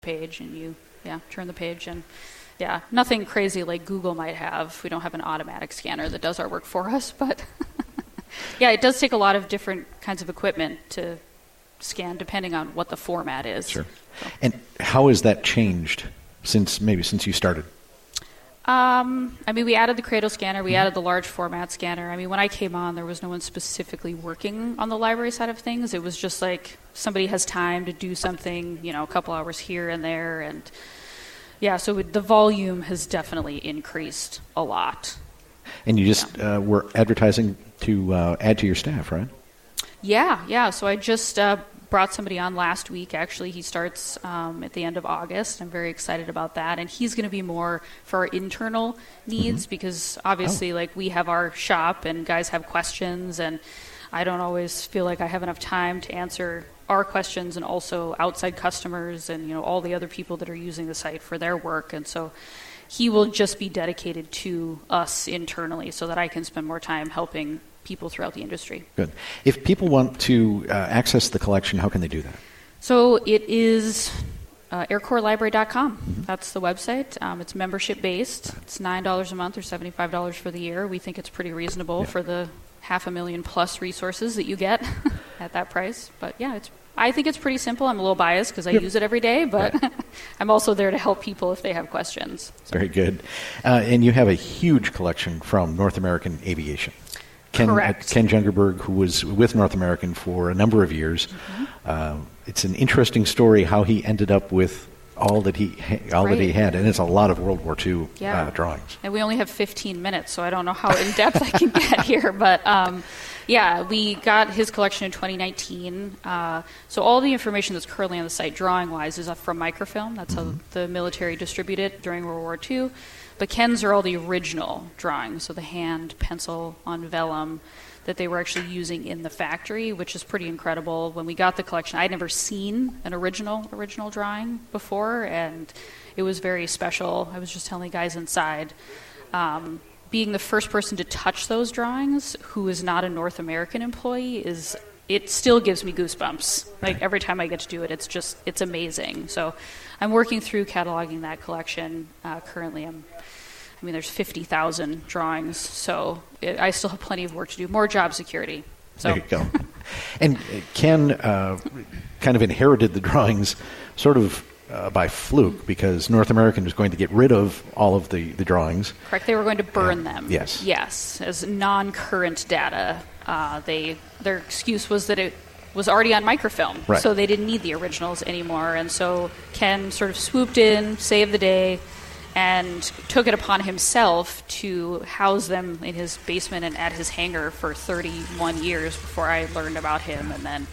page and you turn the page, and nothing crazy like Google might have. We don't have an automatic scanner that does our work for us, but it does take a lot of different kinds of equipment to scan depending on what the format is. Sure. So. And how has that changed since you started? We added the Cradle scanner. We added the large format scanner. When I came on, there was no one specifically working on the library side of things. It was just like somebody has time to do something, a couple hours here and there. And so the volume has definitely increased a lot. And you just were advertising to add to your staff, right? Yeah. So I just brought somebody on last week. Actually, he starts at the end of August. I'm very excited about that. And he's going to be more for our internal needs because obviously we have our shop and guys have questions, and I don't always feel like I have enough time to answer our questions and also outside customers and all the other people that are using the site for their work. And so he will just be dedicated to us internally so that I can spend more time helping people throughout the industry. Good. If people want to access the collection, how can they do that? So it is aircorelibrary.com. Mm-hmm. That's the website. It's membership-based. It's $9 a month or $75 for the year. We think it's pretty reasonable for the 500,000 plus resources that you get at that price. But I think it's pretty simple. I'm a little biased because I use it every day, but I'm also there to help people if they have questions. So. Very good. And you have a huge collection from North American Aviation. Correct. Ken Jungerberg, who was with North American for a number of years. Mm-hmm. It's an interesting story how he ended up with all that he had, and it's a lot of World War II drawings. And we only have 15 minutes, so I don't know how in depth I can get here, but we got his collection in 2019. So all the information that's currently on the site, drawing-wise, is from microfilm. That's how the military distributed it during World War II. But Ken's are all the original drawings, so the hand, pencil on vellum that they were actually using in the factory, which is pretty incredible. When we got the collection, I'd never seen an original drawing before, and it was very special. I was just telling the guys inside, being the first person to touch those drawings, who is not a North American employee, it still gives me goosebumps. Like every time I get to do it, it's amazing. So I'm working through cataloging that collection. Currently there's 50,000 drawings, so I still have plenty of work to do. More job security. So. There you go. And Ken kind of inherited the drawings sort of by fluke because North American was going to get rid of all of the drawings. Correct. They were going to burn them. Yes. Yes, as non-current data. Their excuse was that it was already on microfilm, so they didn't need the originals anymore. And so Ken sort of swooped in, saved the day, and took it upon himself to house them in his basement and at his hangar for 31 years before I learned about him. And then,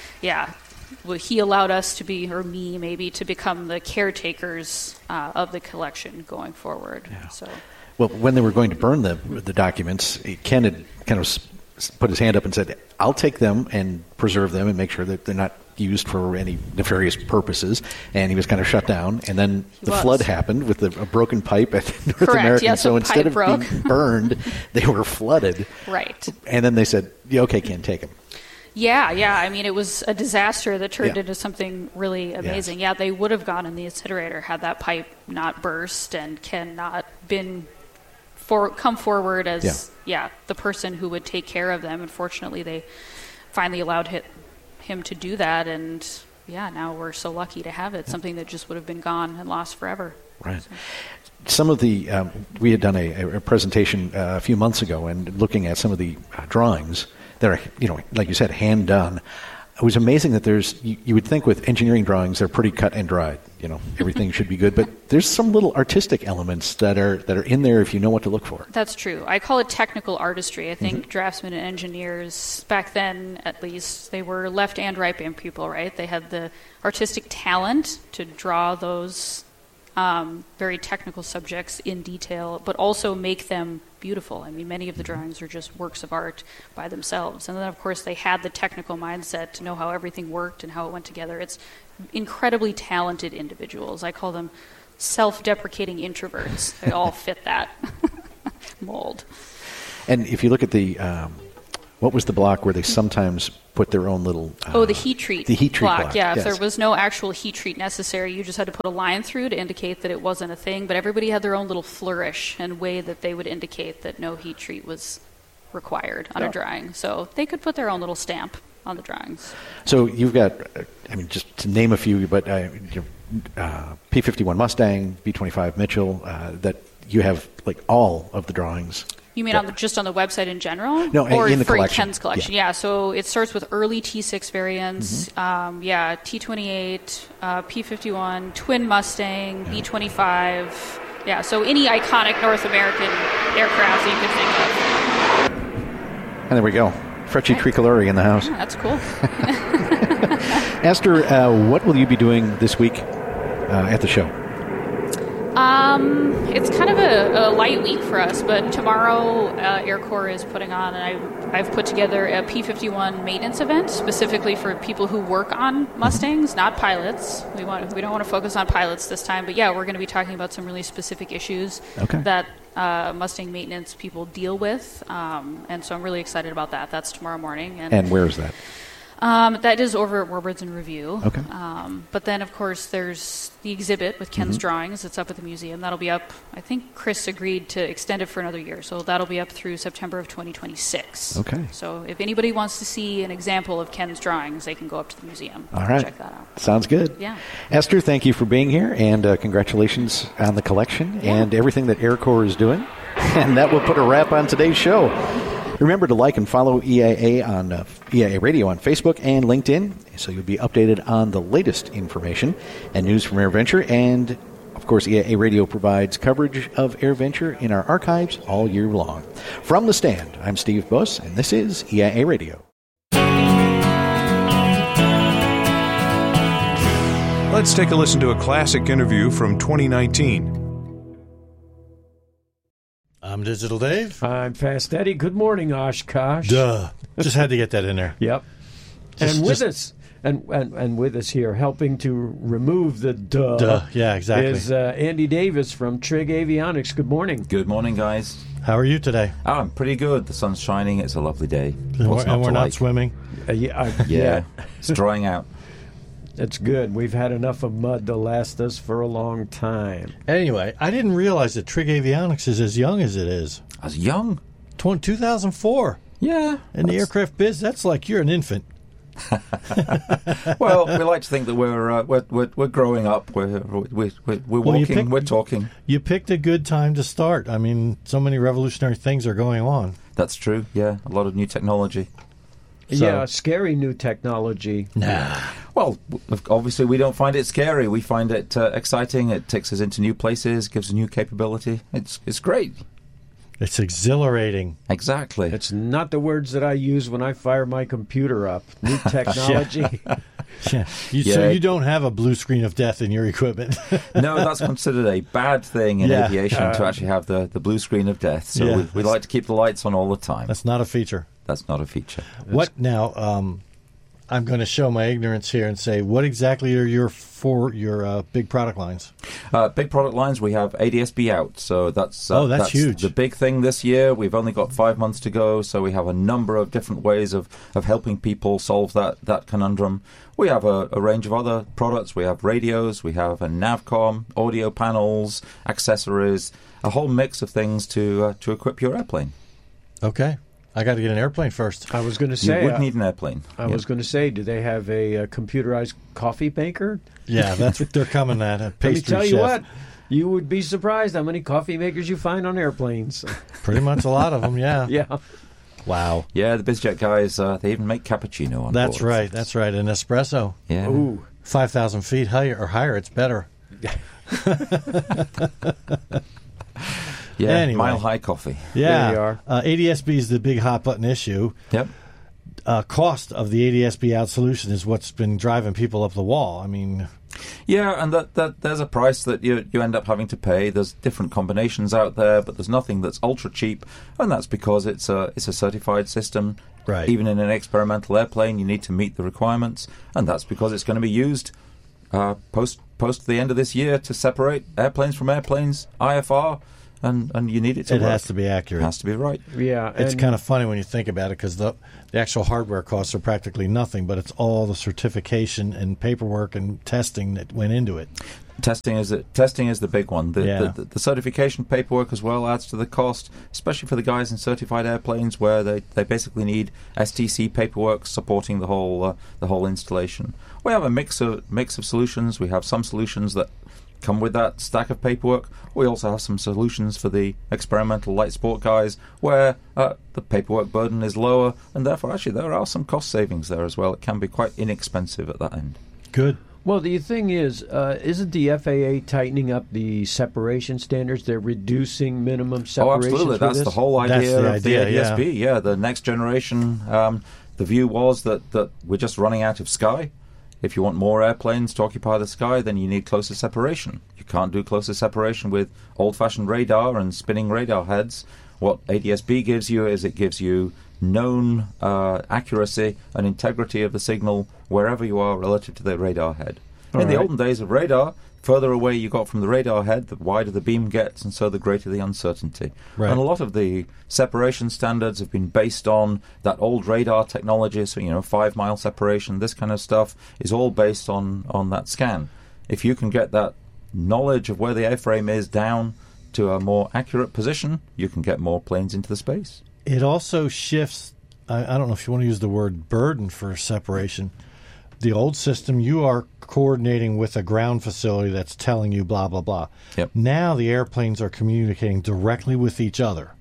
he allowed us to be, or me maybe, to become the caretakers of the collection going forward. Yeah. So, well, when they were going to burn the documents, Ken had kind of put his hand up and said, I'll take them and preserve them and make sure that they're not used for any nefarious purposes. And he was kind of shut down. And then the flood happened with a broken pipe at North American. Yeah, so instead of being burned, they were flooded. Right. And then they said, okay, Ken, take them. Yeah. It was a disaster that turned into something really amazing. Yes. Yeah, they would have gone in the incinerator had that pipe not burst and Ken not been come forward as the person who would take care of them. Unfortunately, they finally allowed him to do that, and now we're so lucky to have it. Something that just would have been gone and lost forever. Right. So. Some of the we had done a presentation a few months ago, and looking at some of the drawings that are, like you said, hand done. It was amazing that you would think with engineering drawings they're pretty cut and dried. Everything should be good, but there's some little artistic elements that are in there if you know what to look for. That's true. I call it technical artistry. I think draftsmen and engineers, back then at least, they were left and right brain people, right? They had the artistic talent to draw those very technical subjects in detail, but also make them beautiful. Many of the drawings are just works of art by themselves. And then, of course, they had the technical mindset to know how everything worked and how it went together. It's incredibly talented individuals. I call them self-deprecating introverts. They all fit that mold. And if you look at the What was the block where they sometimes put their own little... the heat treat block. Yeah, yes. If there was no actual heat treat necessary, you just had to put a line through to indicate that it wasn't a thing. But everybody had their own little flourish and way that they would indicate that no heat treat was required on a drawing. So they could put their own little stamp on the drawings. So you've got, just to name a few, but P-51 Mustang, B-25 Mitchell, that you have like all of the drawings. You mean just on the website in general? No, or in the for collection. Ken's collection. Yeah, so it starts with early T6 variants. T28, P-51, Twin Mustang, B-25. Yeah, so any iconic North American aircraft that you could think of. And there we go. Frecci Tricolori in the house. Yeah, that's cool. Esther, what will you be doing this week at the show? It's kind of a light week for us, but tomorrow Air Corps is putting on, and I've put together a P-51 maintenance event specifically for people who work on Mustangs, not pilots. We don't want to focus on pilots this time, but yeah, we're going to be talking about some really specific issues that Mustang maintenance people deal with, and so I'm really excited about that. That's tomorrow morning. And where is that? That is over at Warburton and Review. Okay. But then, of course, there's the exhibit with Ken's drawings. It's up at the museum. That'll be up. I think Chris agreed to extend it for another year, so that'll be up through September of 2026. Okay. So if anybody wants to see an example of Ken's drawings, they can go up to the museum. All right. Check that out. Sounds good. Yeah. Esther, thank you for being here, and congratulations on the collection and everything that Air Corps is doing. And that will put a wrap on today's show. Remember to like and follow EIA on EIA Radio on Facebook and LinkedIn, so you'll be updated on the latest information and news from AirVenture. And, of course, EIA Radio provides coverage of AirVenture in our archives all year long. From the stand, I'm Steve Buss, and this is EIA Radio. Let's take a listen to a classic interview from 2019. I'm Digital Dave. I'm Fast Eddie. Good morning, Oshkosh. Duh. Just had to get that in there. Yep. With us here, helping to remove the duh. Yeah, exactly. Is Andy Davis from Trig Avionics. Good morning. Good morning, guys. How are you today? Oh, I'm pretty good. The sun's shining. It's a lovely day. And What's we're to not like? swimming. Yeah. It's drying out. That's good. We've had enough of mud to last us for a long time. Anyway, I didn't realize that Trig Avionics is as young as it is. As young? 2004. Yeah. In the aircraft biz, that's like you're an infant. Well, we like to think that we're growing up. We're walking. We're talking. You picked a good time to start. I mean, so many revolutionary things are going on. That's true. Yeah, a lot of new technology. Yeah, scary new technology. Nah. Well, obviously we don't find it scary. We find it exciting. It takes us into new places, gives us new capability. It's great. It's exhilarating. Exactly. It's not the words that I use when I fire my computer up. New technology. Yeah. So you don't have a blue screen of death in your equipment. No, that's considered a bad thing in aviation to actually have the blue screen of death. So we like to keep the lights on all the time. That's not a feature. That's not a feature. What now? I'm going to show my ignorance here and say, what exactly are your big product lines? Big product lines, we have ADS-B out, so that's huge. The big thing this year. We've only got 5 months to go, so we have a number of different ways of helping people solve that conundrum. We have a range of other products. We have radios, we have a Navcom, audio panels, accessories, a whole mix of things to equip your airplane. Okay. I got to get an airplane first. I was going to say... You would need an airplane. I was going to say, do they have a computerized coffee maker? Yeah, that's what they're coming at. A pastry Let me tell chef. you what, you would be surprised how many coffee makers you find on airplanes. Pretty much a lot of them, yeah. Yeah. Wow. Yeah, the BizJet guys, they even make cappuccino on That's board. right, that's right. An espresso. Yeah. Ooh. 5,000 feet higher, it's better. Yeah, Anyway. Mile High coffee. Yeah. There you are. ADS-B is the big hot button issue. Yep. Cost of the ADS-B out solution is what's been driving people up the wall. I mean... Yeah, and that there's a price that you end up having to pay. There's different combinations out there, but there's nothing that's ultra cheap, and that's because it's a certified system. Right. Even in an experimental airplane, you need to meet the requirements, and that's because it's going to be used post the end of this year to separate airplanes from airplanes, IFR, and you need it to work. It has to be accurate. It has to be right. Yeah, It's kind of funny when you think about it because the actual hardware costs are practically nothing, but it's all the certification and paperwork and testing that went into it. Testing is the big one. The certification paperwork as well adds to the cost, especially for the guys in certified airplanes where they basically need STC paperwork supporting the whole installation. We have a mix of solutions. We have some solutions that come with that stack of paperwork. We also have some solutions for the experimental light sport guys where the paperwork burden is lower, and therefore actually there are some cost savings there as well. It can be quite inexpensive at that end. Good. Well, the thing is, isn't the FAA tightening up the separation standards? They're reducing minimum separations. Oh, absolutely. That's this? the whole idea of the ADS-B. Yeah. The next generation, the view was that we're just running out of sky. If you want more airplanes to occupy the sky, then you need closer separation. You can't do closer separation with old-fashioned radar and spinning radar heads. What ADS-B gives you is it gives you known accuracy and integrity of the signal wherever you are relative to the radar head. In the olden days of radar, further away you got from the radar head, the wider the beam gets, and so the greater the uncertainty. Right. And a lot of the separation standards have been based on that old radar technology, so 5-mile separation, this kind of stuff is all based on that scan. If you can get that knowledge of where the airframe is down to a more accurate position, you can get more planes into the space. It also shifts, I don't know if you want to use the word burden for separation. The old system, you are coordinating with a ground facility that's telling you blah, blah, blah. Yep. Now the airplanes are communicating directly with each other.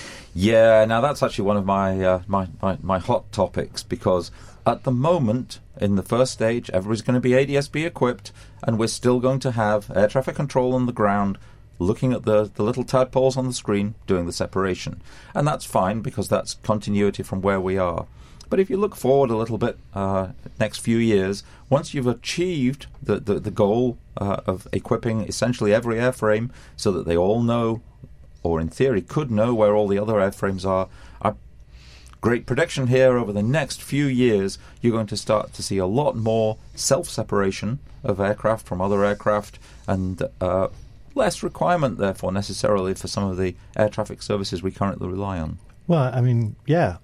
Yeah, now that's actually one of my my hot topics, because at the moment, in the first stage, everybody's going to be ADS-B equipped, and we're still going to have air traffic control on the ground looking at the little tadpoles on the screen doing the separation. And that's fine, because that's continuity from where we are. But if you look forward a little bit, next few years, once you've achieved the goal of equipping essentially every airframe so that they all know, or in theory could know, where all the other airframes are, great prediction here, over the next few years, you're going to start to see a lot more self-separation of aircraft from other aircraft, and less requirement, therefore, necessarily for some of the air traffic services we currently rely on. Well, I mean, yeah.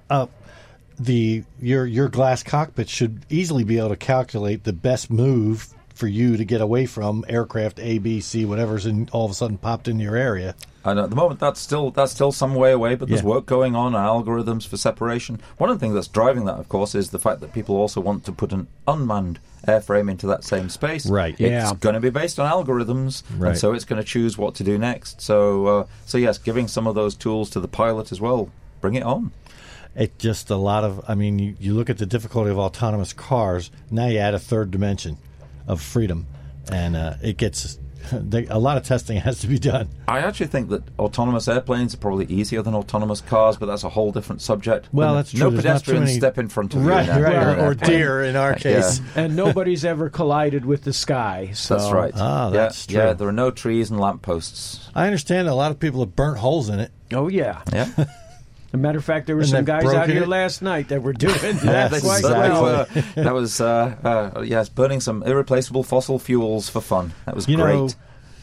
Your glass cockpit should easily be able to calculate the best move for you to get away from aircraft A, B, C, whatever's all of a sudden popped in your area. And at the moment, that's still some way away, but there's work going on algorithms for separation. One of the things that's driving that, of course, is the fact that people also want to put an unmanned airframe into that same space. Right. It's going to be based on algorithms, right, and so it's going to choose what to do next. So yes, giving some of those tools to the pilot as well. Bring it on. It's just a lot of, I mean, you look at the difficulty of autonomous cars, now you add a third dimension of freedom, and it gets, a lot of testing has to be done. I actually think that autonomous airplanes are probably easier than autonomous cars, but that's a whole different subject. Well, that's true. No There's pedestrians not too many... step in front of you. Right, or deer in our case. Yeah. And nobody's ever collided with the sky. So. That's right. That's true. Yeah, there are no trees and lampposts. I understand a lot of people have burnt holes in it. Oh, yeah. Yeah. As a matter of fact, there were And some they've guys out here broken it? last night that were doing Yes, that quite exactly. That was yes, burning some irreplaceable fossil fuels for fun. That was You great. know,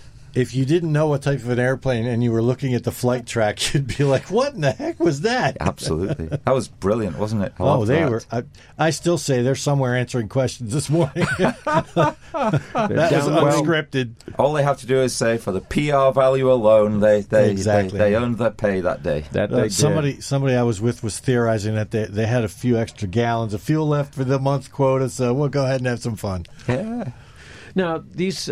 if you didn't know what type of an airplane and you were looking at the flight track, you'd be like, what in the heck was that? Absolutely. That was brilliant, wasn't it? I Oh, loved they that. were. I still say they're somewhere answering questions this morning. That was unscripted. All they have to do is say, for the PR value alone, they Exactly. earned their pay that day. That they did. Somebody I was with was theorizing that they had a few extra gallons of fuel left for the month quota, so we'll go ahead and have some fun. Yeah. Now, these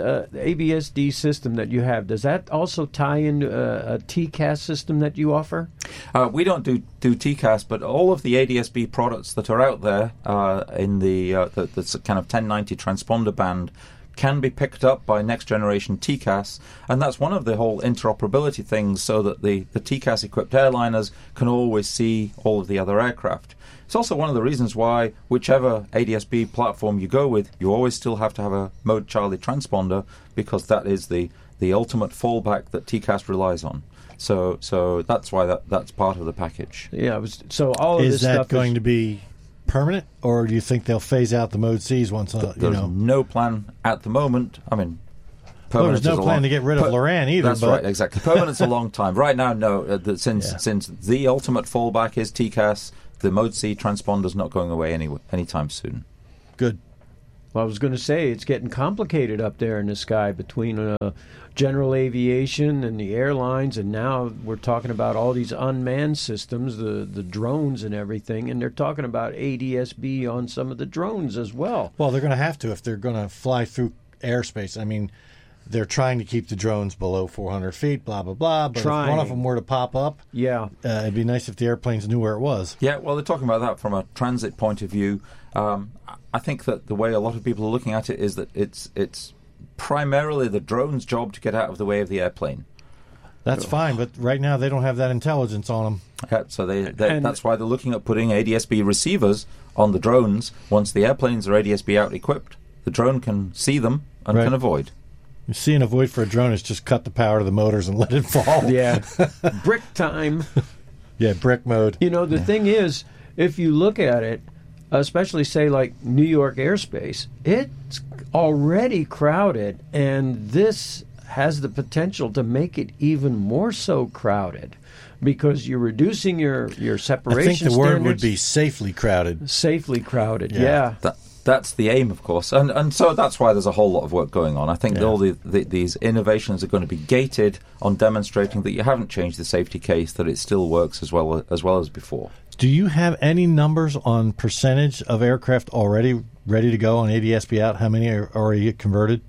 ABSD system that you have, does that also tie in a TCAS system that you offer? We don't do TCAS, but all of the ADS-B products that are out there in the kind of 1090 transponder band can be picked up by next generation TCAS, and that's one of the whole interoperability things, so that the TCAS equipped airliners can always see all of the other aircraft. It's also one of the reasons why whichever ADS-B platform you go with, you always still have to have a Mode Charlie transponder, because that is the ultimate fallback that TCAS relies on. So that's why that's part of the package. Yeah, so all of Is this that stuff going to be permanent, or do you think they'll phase out the Mode Cs once? There's no plan at the moment. I mean, permanent there's no is a plan long- to get rid of Loran either. That's but right, exactly. Permanent's a long time. Right now, no. Since the ultimate fallback is TCAS, the Mode C transponder's not going away anytime soon. Good. Well, I was going to say, it's getting complicated up there in the sky between general aviation and the airlines, and now we're talking about all these unmanned systems, the drones and everything, and they're talking about ADS-B on some of the drones as well. Well, they're going to have to if they're going to fly through airspace. I mean, they're trying to keep the drones below 400 feet, blah, blah, blah. But if one of them were to pop up, it'd be nice if the airplanes knew where it was. Yeah, well, they're talking about that from a transit point of view. I think that the way a lot of people are looking at it is that it's primarily the drone's job to get out of the way of the airplane. That's fine, but right now they don't have that intelligence on them. Yeah, so that's why they're looking at putting ADS-B receivers on the drones. Once the airplanes are ADS-B out-equipped, the drone can see them and can avoid. You see and avoid for a drone is just cut the power to the motors and let it fall. Yeah. Brick time. Yeah, brick mode. You know, the thing is, if you look at it, especially, say, like New York airspace, it's already crowded, and this has the potential to make it even more so crowded because you're reducing your separation I think the word standards. would be safely crowded. Safely crowded, yeah. That's the aim, of course, and so that's why there's a whole lot of work going on. I think all these innovations are going to be gated on demonstrating that you haven't changed the safety case, that it still works as well as before. Do you have any numbers on percentage of aircraft already ready to go on ADS-B out? How many are already converted?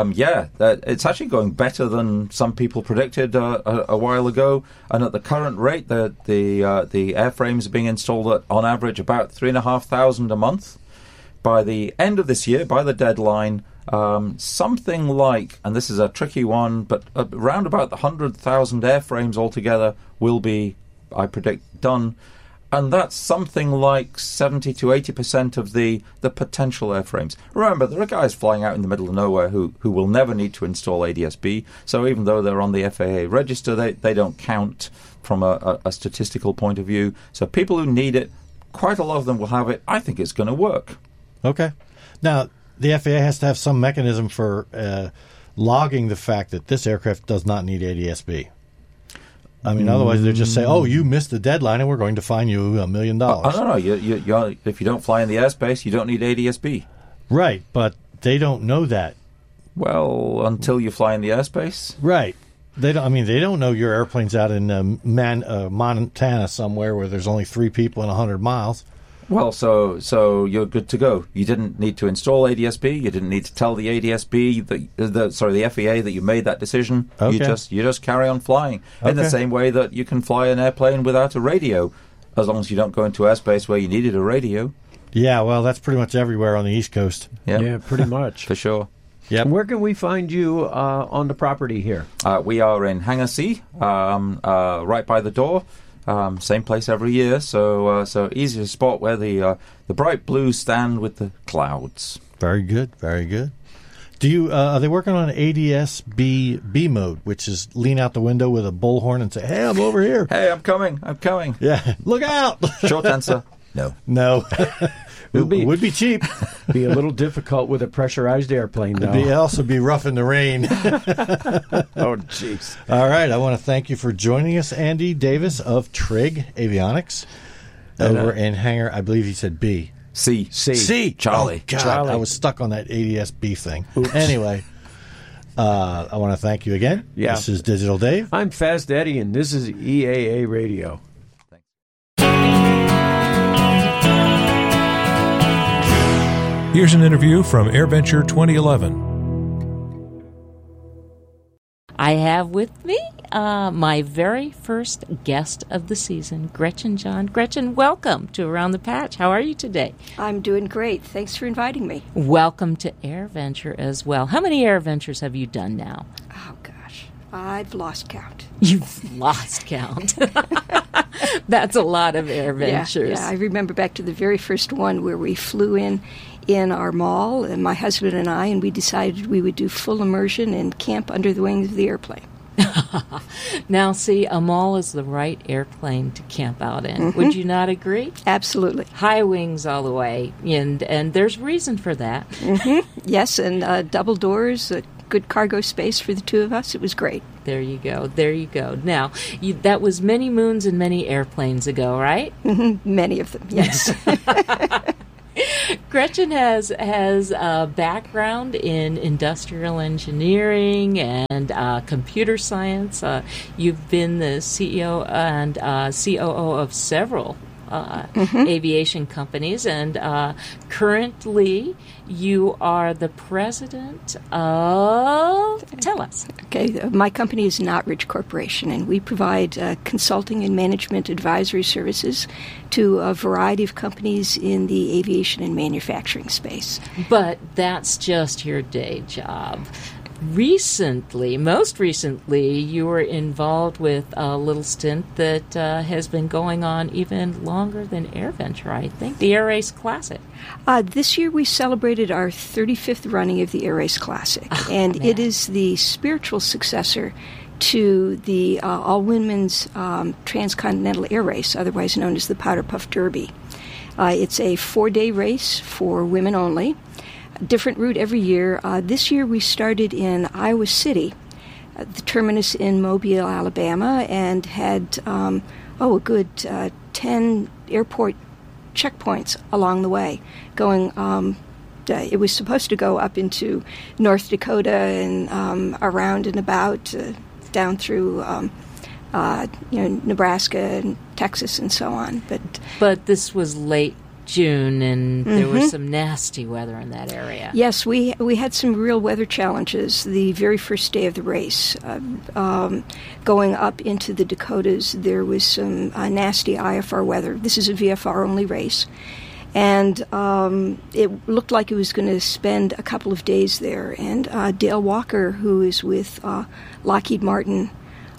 It's actually going better than some people predicted a while ago. And at the current rate, the airframes are being installed at, on average, about 3,500 a month. By the end of this year, by the deadline, something like, and this is a tricky one, but around about the 100,000 airframes altogether will be, I predict, done. And that's something like 70 to 80% of the potential airframes. Remember, there are guys flying out in the middle of nowhere who will never need to install ADS-B. So even though they're on the FAA register, they don't count from a statistical point of view. So people who need it, quite a lot of them will have it. I think it's going to work. Okay. Now, the FAA has to have some mechanism for logging the fact that this aircraft does not need ADS-B. I mean, otherwise they just say, "Oh, you missed the deadline, and we're going to fine you $1 million." No. If you don't fly in the airspace, you don't need ADS-B. Right, but they don't know that. Well, until you fly in the airspace, right? They don't. I mean, they don't know your airplane's out in Montana somewhere where there's only 3 people in 100 miles. Well, so you're good to go. You didn't need to install ADS-B. You didn't need to tell the ADS-B the FAA that you made that decision. Okay. You just carry on flying in the same way that you can fly an airplane without a radio, as long as you don't go into airspace where you needed a radio. Yeah, well, that's pretty much everywhere on the East Coast. Yeah, pretty much for sure. Yep. Where can we find you on the property here? We are in Hangar C, right by the door. Same place every year, so easy to spot where the bright blues stand with the clouds. Very good, very good. Do you are they working on ADS-B mode, which is lean out the window with a bullhorn and say, "Hey, I'm over here. Hey, I'm coming. Yeah, look out." Short answer: no. Would be cheap. Be a little difficult with a pressurized airplane, though. It'd also be rough in the rain. Oh, jeez. All right. I want to thank you for joining us, Andy Davis of Trig Avionics, over in Hangar, I believe he said B. C. Charlie. Oh, God, Charlie. I was stuck on that ADS-B thing. Oops. Anyway, I want to thank you again. Yeah. This is Digital Dave. I'm Fast Eddie, and this is EAA Radio. Here's an interview from AirVenture 2011. I have with me my very first guest of the season, Gretchen John. Gretchen, welcome to Around the Patch. How are you today? I'm doing great. Thanks for inviting me. Welcome to AirVenture as well. How many AirVentures have you done now? Oh, gosh. I've lost count. You've lost count. That's a lot of AirVentures. Yeah, I remember back to the very first one where we flew in our mall, and my husband and I, and we decided we would do full immersion and camp under the wings of the airplane. Now, see, a mall is the right airplane to camp out in. Mm-hmm. Would you not agree? Absolutely. High wings all the way, and there's reason for that. Mm-hmm. Yes, and double doors, good cargo space for the two of us. It was great. There you go. There you go. Now, that was many moons and many airplanes ago, right? Mm-hmm. Many of them, yes. Gretchen has a background in industrial engineering and computer science. You've been the CEO and COO of several aviation companies, and currently you are the president of... Tell us. Okay, my company is Notridge Corporation, and we provide consulting and management advisory services to a variety of companies in the aviation and manufacturing space. But that's just your day job. Most recently, you were involved with a little stint that has been going on even longer than AirVenture, I think, the Air Race Classic. This year we celebrated our 35th running of the Air Race Classic, and it is the spiritual successor to the all-women's transcontinental air race, otherwise known as the Powder Puff Derby. It's a 4-day race for women only. Different route every year. This year we started in Iowa City, the terminus in Mobile, Alabama, and had a good 10 airport checkpoints along the way. It was supposed to go up into North Dakota and around and about down through Nebraska and Texas and so on. But this was late June, and there was some nasty weather in that area. Yes, we had some real weather challenges the very first day of the race. Going up into the Dakotas, there was some nasty IFR weather. This is a VFR-only race. And it looked like it was going to spend a couple of days there. And Dale Walker, who is with Lockheed Martin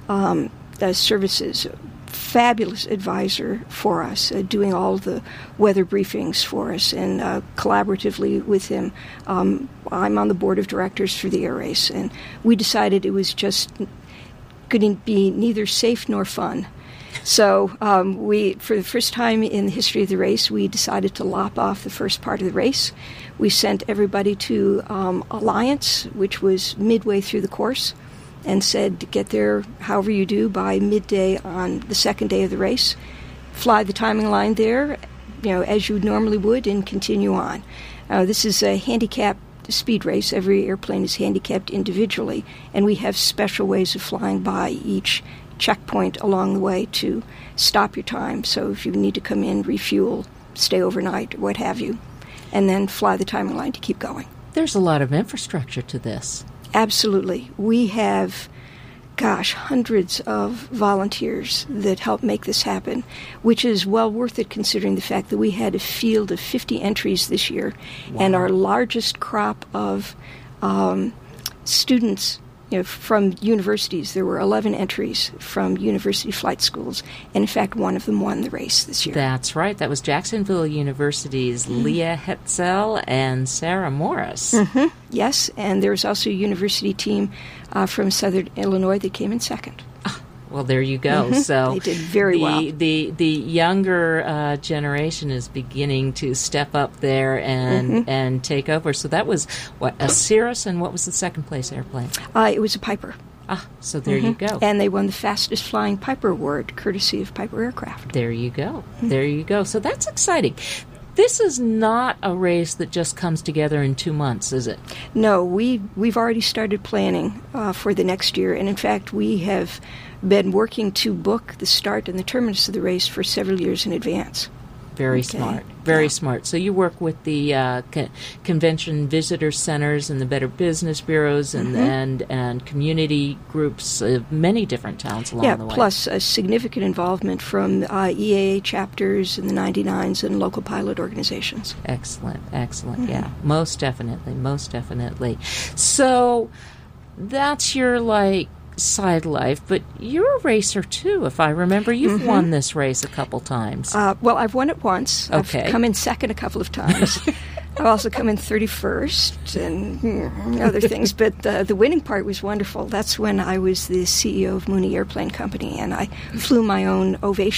Services, fabulous advisor for us, doing all the weather briefings for us, and collaboratively with him. I'm on the board of directors for the air race, and we decided it was just going to be neither safe nor fun. So for the first time in the history of the race, we decided to lop off the first part of the race. We sent everybody to Alliance, which was midway through the course, and said, get there however you do by midday on the second day of the race. Fly the timing line there, as you normally would, and continue on. This is a handicapped speed race. Every airplane is handicapped individually, and we have special ways of flying by each checkpoint along the way to stop your time. So if you need to come in, refuel, stay overnight, or what have you, and then fly the timing line to keep going. There's a lot of infrastructure to this. Absolutely. We have, hundreds of volunteers that help make this happen, which is well worth it considering the fact that we had a field of 50 entries this year. Wow. And our largest crop of students from universities. There were 11 entries from university flight schools, and in fact, one of them won the race this year. That's right. That was Jacksonville University's Leah Hetzel and Sarah Morris. Mm-hmm. Yes, and there was also a university team from Southern Illinois that came in second. Well, there you go. Mm-hmm. So they did very well. The younger generation is beginning to step up there and take over. So that was a Cirrus, and what was the second place airplane? It was a Piper. So there you go. And they won the fastest flying Piper award, courtesy of Piper Aircraft. There you go. There you go. So that's exciting. This is not a race that just comes together in 2 months, is it? No, we've already started planning for the next year, and in fact, we have been working to book the start and the terminus of the race for several years in advance. Very smart. Very smart. So you work with the convention visitor centers and the Better Business Bureaus and community groups of many different towns along the way. Plus a significant involvement from EAA chapters and the 99s and local pilot organizations. Excellent. Yeah, most definitely. So that's your, side life, but you're a racer too, if I remember. You've won this race a couple times. Well, I've won it once. Okay. I've come in second a couple of times. I've also come in 31st and other things, but the winning part was wonderful. That's when I was the CEO of Mooney Airplane Company, and I flew my own Ovation.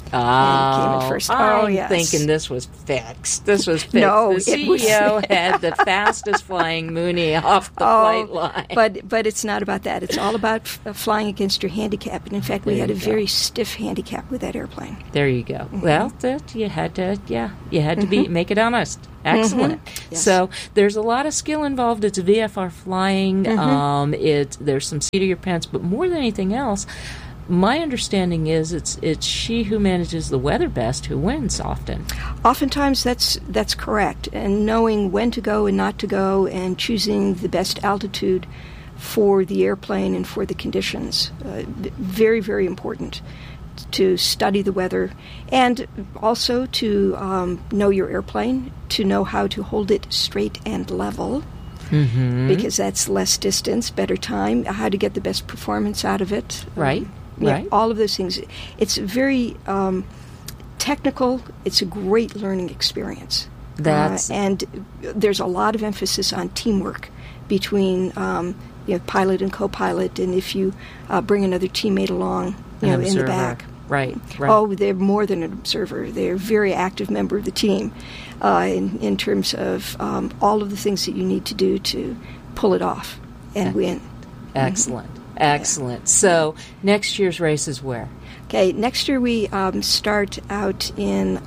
And he came in first. I'm yes. thinking this was fixed. This was fixed. No, the it was- CEO had the fastest flying Mooney off the flight line. But it's not about that. It's all about flying against your handicap. And in fact, we had a very stiff handicap with that airplane. There you go. Well, you had to make it honest. Excellent. Yes. So there's a lot of skill involved. It's VFR flying. There's some seat of your pants, but more than anything else, my understanding is it's she who manages the weather best who wins often. Oftentimes, that's correct. And knowing when to go and not to go, and choosing the best altitude for the airplane and for the conditions, very, very important to study the weather, and also to know your airplane, to know how to hold it straight and level, because that's less distance, better time, how to get the best performance out of it. Right. Yeah, all of those things. It's very technical. It's a great learning experience. And there's a lot of emphasis on teamwork between pilot and co-pilot, and if you bring another teammate along, in the back. Right. Oh, they're more than an observer. They're a very active member of the team in terms of all of the things that you need to do to pull it off and win. Excellent. Excellent. So next year's race is where? Okay, next year we start out in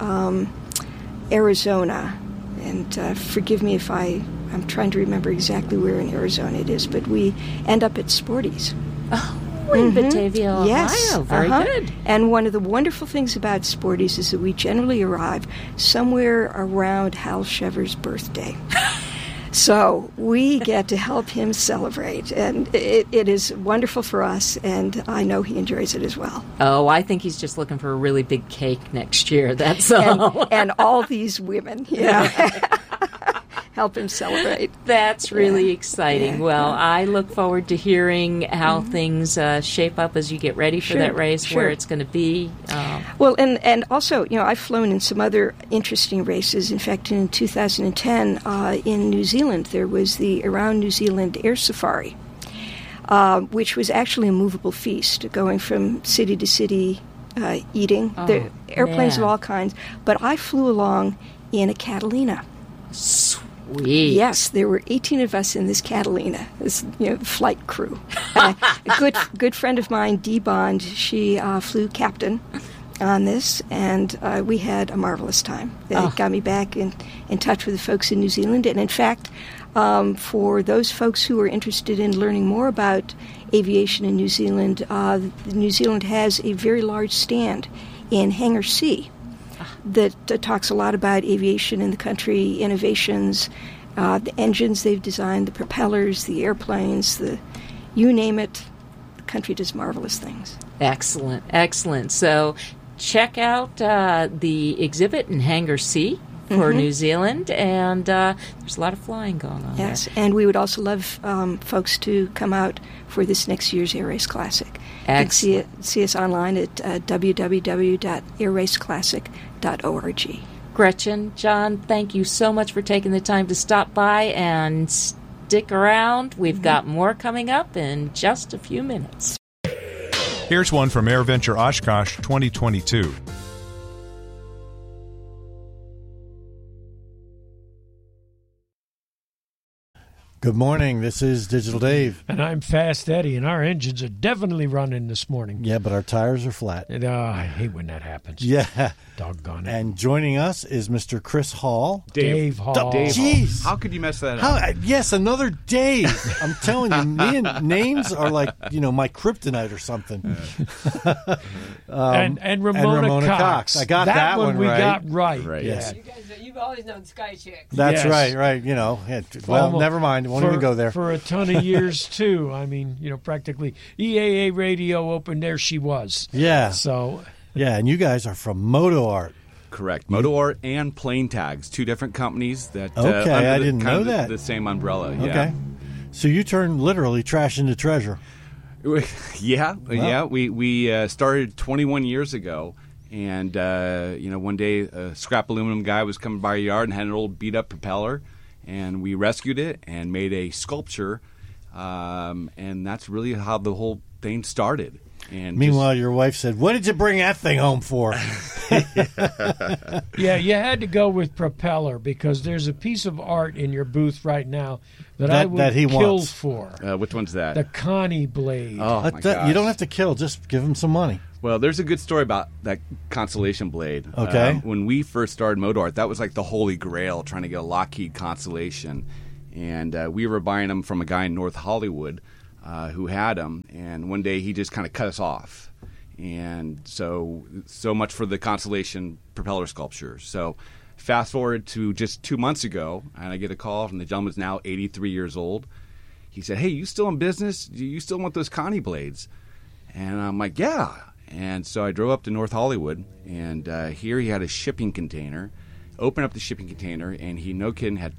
Arizona. And forgive me if I'm trying to remember exactly where in Arizona it is, but we end up at Sporty's. Oh, in Batavia, Ohio. Yes. Very good. And one of the wonderful things about Sporty's is that we generally arrive somewhere around Hal Shever's birthday. So we get to help him celebrate, and it is wonderful for us, and I know he enjoys it as well. Oh, I think he's just looking for a really big cake next year, that's all. And all these women, help him celebrate. That's really exciting. Well, I look forward to hearing how things shape up as you get ready for that race, where it's going to be. Well, and also, I've flown in some other interesting races. In fact, in 2010 in New Zealand, there was the Around New Zealand Air Safari, which was actually a movable feast, going from city to city, eating. The airplanes of all kinds. But I flew along in a Catalina. Sweet. Yes, there were 18 of us in this Catalina, this flight crew. A good friend of mine, Dee Bond, she flew captain on this, and we had a marvelous time. It got me back in touch with the folks in New Zealand, and in fact, for those folks who are interested in learning more about aviation in New Zealand, New Zealand has a very large stand in Hangar C that talks a lot about aviation in the country, innovations, the engines they've designed, the propellers, the airplanes, you name it. The country does marvelous things. Excellent, excellent. So check out the exhibit in Hangar C for New Zealand, and there's a lot of flying going on Yes, there. and we would also love folks to come out for this next year's Air Race Classic. Excellent. You can see us online at www.airraceclassic.org. Gretchen, John, thank you so much for taking the time to stop by and stick around. We've got more coming up in just a few minutes. Here's one from AirVenture Oshkosh 2022. Good morning. This is Digital Dave. And I'm Fast Eddie, and our engines are definitely running this morning. Yeah, but our tires are flat. And, I hate when that happens. Yeah. Doggone it. And joining us is Mr. Chris Hall. Dave Hall. Dave Hall. Jeez. How could you mess that up? Yes, another Dave. I'm telling you, me and names are like, my kryptonite or something. And Ramona Cox. I got that one we right. got right. Right. Yeah. Yes. You guys, you've always known Sky Chicks. That's Yes. right. Well, never mind. Won't even go there. For a ton of years, too. I mean, practically EAA Radio Open, there she was. Yeah. So, Yeah, and you guys are from Moto Art. Correct. Motor and Plane Tags, two different companies that Okay, under I didn't know that. The same umbrella. Okay. So you turn literally trash into treasure. Yeah. We started 21 years ago, and one day a scrap aluminum guy was coming by our yard and had an old beat up propeller, and we rescued it and made a sculpture, and that's really how the whole thing started. And Meanwhile, your wife said, "What did you bring that thing home for?" Yeah, you had to go with propeller because there's a piece of art in your booth right now that I would that he kill wants. for. Which one's that? The Connie blade. Oh, my gosh. You don't have to kill. Just give him some money. Well, there's a good story about that Constellation blade. Okay. When we first started Moto Art, that was like the holy grail, trying to get a Lockheed Constellation. And we were buying them from a guy in North Hollywood who had them. And one day he just kind of cut us off. And so much for the Constellation propeller sculpture. So fast forward to just 2 months ago, and I get a call from the gentleman's now 83 years old. He said, "Hey, you still in business? Do you still want those Connie blades?" And I'm like, "Yeah." And so I drove up to North Hollywood, and here he had a shipping container. Opened up the shipping container, and he, no kidding, had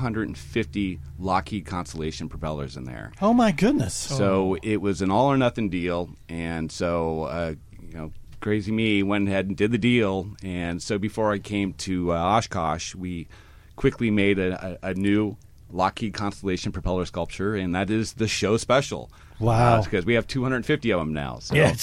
250 Lockheed Constellation propellers in there. Oh, my goodness. So it was an all-or-nothing deal, and so, crazy me went ahead and did the deal. And so before I came to Oshkosh, we quickly made a new Lockheed Constellation propeller sculpture, and that is the show special. Wow. Because we have 250 of them now. So. Yeah,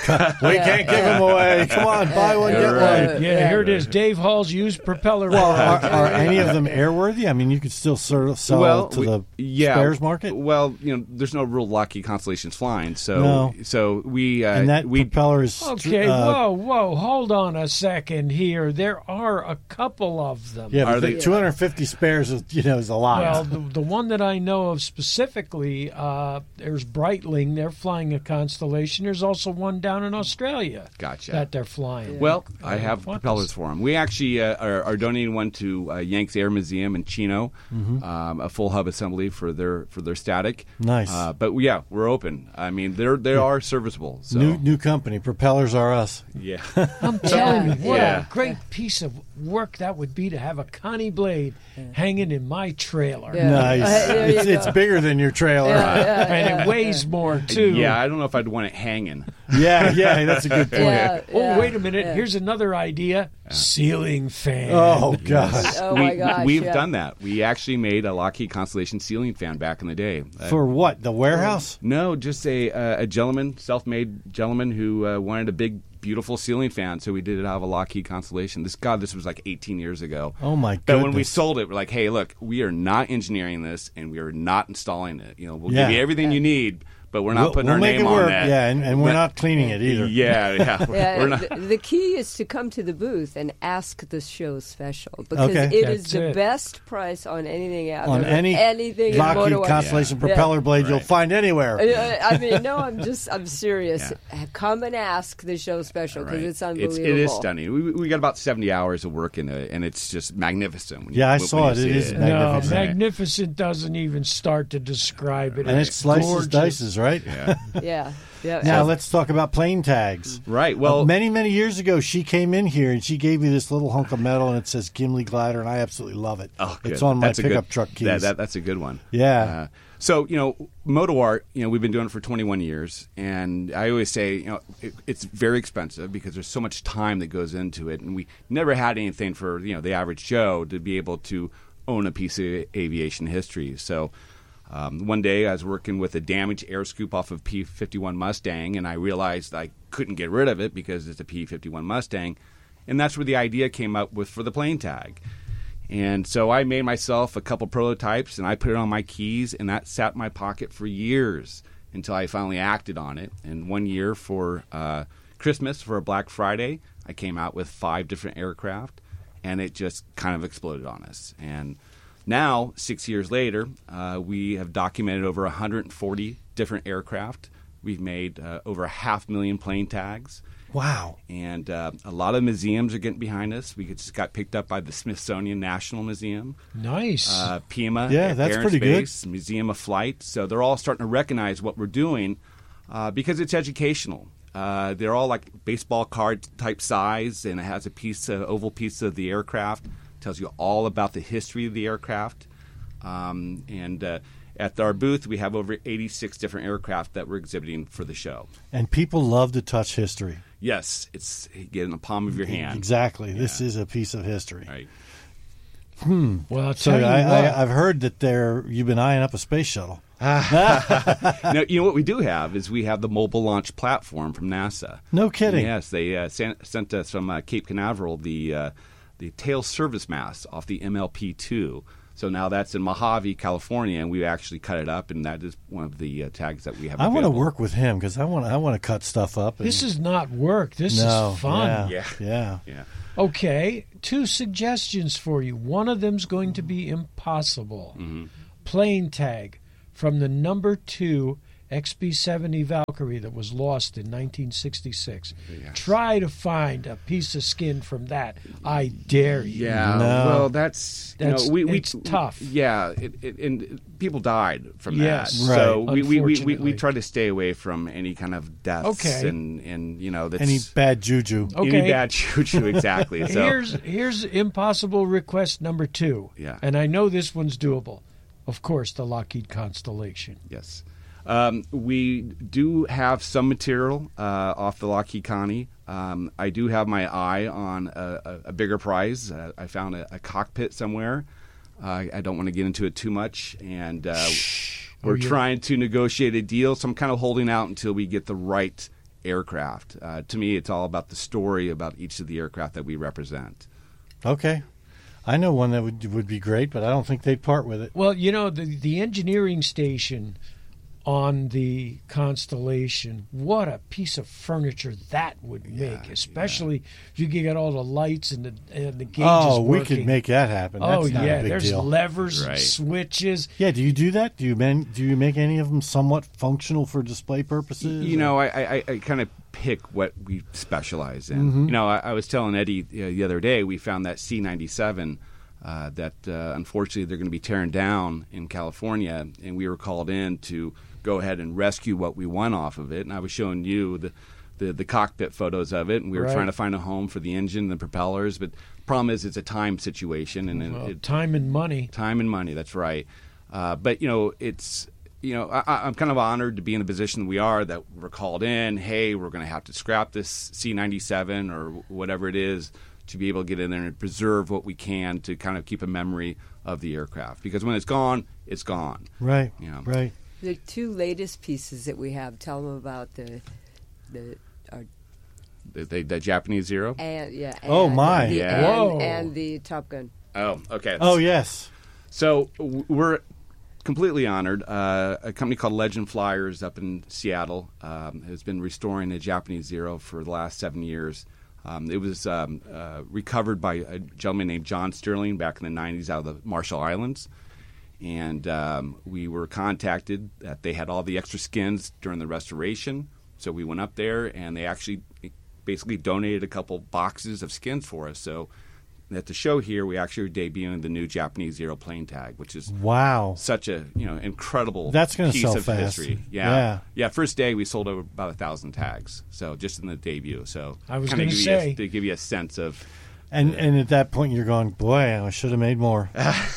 we can't give them away. Come on, buy one, get one. Yeah, here it is. Dave Hall's used propeller. Well, are any of them airworthy? I mean, you could still sort of sell to the spares market? Well, there's no real Lockheed Constellations flying, so we and that propeller is okay. Whoa! Hold on a second here. There are a couple of them. Yeah, but 250 spares is a lot. Well, the one that I know of specifically, there's Breitling. They're flying a Constellation. There's also one down in Australia. Gotcha. That they're flying. Well, I have propellers for them. We actually are donating one to Yanks Air Museum in Chino, a full hub assembly for their static. Nice. But yeah, we're open. I mean, they are serviceable. So. New company. Propellers are us. Yeah. I'm telling you, what a great piece of work that would be to have a Connie blade hanging in my trailer. Yeah. Nice. It's bigger than your trailer. And it weighs more, too. Yeah, I don't know if I'd want it hanging. Yeah, that's a good point. Oh, wait a minute. Here's another idea. Ceiling fan. Oh, gosh. My gosh. We've done that. We actually made a Lockheed Constellation ceiling fan back in the day. For what? The warehouse? No, just a gentleman, self-made gentleman who wanted a big, beautiful ceiling fan, so we did it out of a Lockheed Constellation. This was like 18 years ago. Oh, my goodness. But when we sold it, we're like, hey, look, we are not engineering this, and we are not installing it. We'll give you everything you need, but we're not putting our name on that. Yeah, and we're not cleaning it either. Yeah. We're not. The key is to come to the booth and ask the show special because it is the best price on anything out there. On anything Lockheed Constellation propeller blade you'll find anywhere. I mean, no, I'm serious. Yeah. Come and ask the show special because it's unbelievable. It is stunning. We got about 70 hours of work in it, and it's just magnificent. I saw it. It is magnificent. No, magnificent doesn't even start to describe it. And it slices dices, right? Yeah. Now let's talk about plane tags. Right. Well, many, many years ago, she came in here and she gave me this little hunk of metal, and it says Gimli Glider, and I absolutely love it. Oh, good. It's on my pickup truck keys. That's a good one. Yeah. So, Moto Art, we've been doing it for 21 years, and I always say, it's very expensive because there's so much time that goes into it, and we never had anything for, the average Joe to be able to own a piece of aviation history. So one day I was working with a damaged air scoop off of P-51 Mustang, and I realized I couldn't get rid of it because it's a P-51 Mustang, and that's where the idea came up with for the plane tag. And so I made myself a couple prototypes, and I put it on my keys, and that sat in my pocket for years until I finally acted on it. And one year for Christmas, for a Black Friday, I came out with 5 different aircraft, and it just kind of exploded on us. And now, 6 years later, we have documented over 140 different aircraft. We've made over 500,000 plane tags. Wow. And a lot of museums are getting behind us. We just got picked up by the Smithsonian National Museum. Nice. Pima. That's Air pretty Space, good. Museum of Flight. So they're all starting to recognize what we're doing because it's educational. They're all like baseball card type size, and it has oval piece of the aircraft. Tells you all about the history of the aircraft. At our booth, we have over 86 different aircraft that we're exhibiting for the show. And people love to touch history. Yes, it's get in the palm of your hand. Exactly. Yeah. This is a piece of history. Right. Well, I'll tell you what. I've heard that you've been eyeing up a space shuttle. Now, you know what we do have is we have the mobile launch platform from NASA. No kidding. Yes, they sent us from Cape Canaveral the tail service mast off the MLP-2. So now that's in Mojave, California, and we actually cut it up, and that is one of the tags that we have. I want to available. work with him because I want to cut stuff up. This is not work. This is fun. Yeah. Okay, 2 suggestions for you. One of them's going to be impossible. Mm-hmm. Plane tag from the number 2 XB-70 Valkyrie that was lost in 1966. Yes. Try to find a piece of skin from that. I dare you. Yeah, well, that's it's tough. Yeah, and people died from Yes. that. Right. So we Unfortunately. try to stay away from any kind of deaths and that's any bad juju. Okay. Any bad juju, exactly. So Here's impossible request number 2. Yeah. And I know this one's doable. Of course, the Lockheed Constellation. yes. We do have some material off the Lockheed Connie. I do have my eye on a bigger prize. I found a cockpit somewhere. I don't want to get into it too much, and we're trying to negotiate a deal. So I'm kind of holding out until we get the right aircraft. To me, it's all about the story about each of the aircraft that we represent. Okay. I know one that would be great, but I don't think they'd part with it. Well, the engineering station on the Constellation, what a piece of furniture that would make, especially if you could get all the lights and the gauges we working. could make that happen. That's not a big there's deal. levers, Right. switches. Yeah, do you do that? Do you make any of them somewhat functional for display purposes? I kind of pick what we specialize in. Mm-hmm. I was telling Eddie the other day, we found that C-97 that unfortunately they're going to be tearing down in California, and we were called in to go ahead and rescue what we want off of it. And I was showing you the cockpit photos of it, and we were trying to find a home for the engine, the propellers. But the problem is it's a time situation, and Time and money. Time and money, that's right. But it's I'm kind of honored to be in the position we are, that we're called in. Hey, we're going to have to scrap this C-97 or whatever it is to be able to get in there and preserve what we can to kind of keep a memory of the aircraft. Because when it's gone, it's gone. Right. Right. The 2 latest pieces that we have, tell them about the Japanese Zero? And the Top Gun. Oh, okay. Oh, yes. So we're completely honored. A company called Legend Flyers up in Seattle has been restoring the Japanese Zero for the last 7 years. It was recovered by a gentleman named John Sterling back in the 90s out of the Marshall Islands. And we were contacted that they had all the extra skins during the restoration. So we went up there, and they actually basically donated a couple boxes of skins for us. So at the show here, we actually are debuting the new Japanese Zero plane tag, which is such a incredible piece sell of fast. history. Yeah. First day we sold over about 1,000 tags. So just in the debut. So I was going to say, to give you a sense of. And at that point, you're going, boy, I should have made more.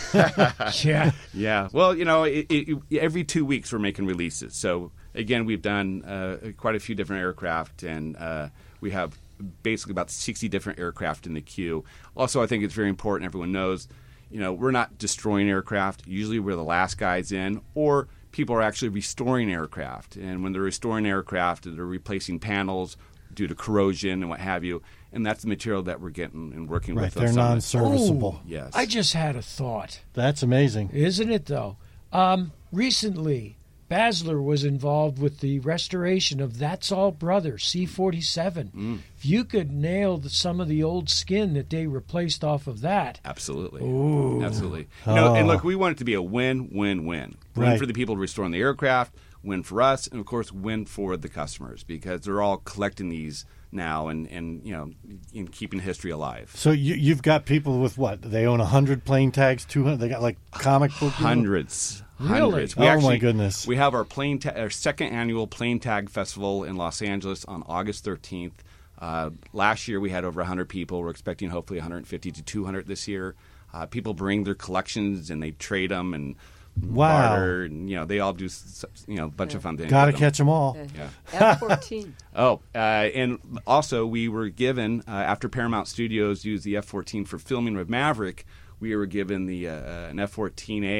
Yeah. Well, every 2 weeks we're making releases. So again, we've done quite a few different aircraft, and we have basically about 60 different aircraft in the queue. Also, I think it's very important everyone knows, we're not destroying aircraft. Usually we're the last guys in, or people are actually restoring aircraft. And when they're restoring aircraft, they're replacing panels due to corrosion and what have you. And that's the material that we're getting and working with. Right, they're non-serviceable. Yes. I just had a thought. That's amazing. Isn't it, though? Recently, Basler was involved with the restoration of That's All Brother, C-47. If you could nail some of the old skin that they replaced off of that. Absolutely. Ooh. Absolutely. And look, we want it to be a win-win-win. Win for the people restoring the aircraft, win for us, and, of course, win for the customers, because they're all collecting these now and in keeping history alive. So you've got people with what? They own 100 plane tags, 200? They got like comic book? Hundreds. Really? My goodness. We have our second annual Plane Tag Festival in Los Angeles on August 13th. Last year we had over 100 people. We're expecting hopefully 150 to 200 this year. People bring their collections and they trade them and barter, and they all do a bunch of fun things. Got to catch them all. F-14. And also we were given after Paramount Studios used the F-14 for filming with Maverick. We were given an F-14A